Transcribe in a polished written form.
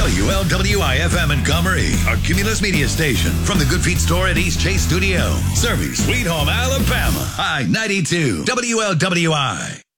WLWI-FM Montgomery, a Cumulus media station from the Good Feet store at East Chase Studio. Serving Sweet Home, Alabama. I-92, WLWI.